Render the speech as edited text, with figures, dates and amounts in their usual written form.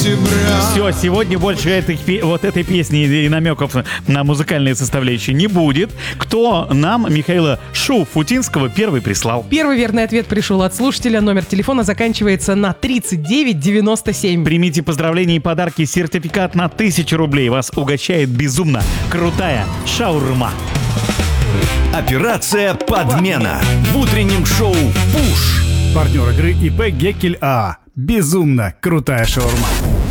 сентября. Все, сегодня больше этой песни и намеков на музыкальные составляющие не будет. Кто нам Михаила Шуфутинского первый прислал? Первый верный ответ пришел от слушателя. Номер телефона заканчивается на 3997. Примите поздравления и подарки. Сертификат на 1000 рублей. Вас угощает безумно крутая шаурма. Операция «Подмена» в утреннем шоу «Пуш». Партнер игры ИП «Геккель АА». Безумно крутая шаурма.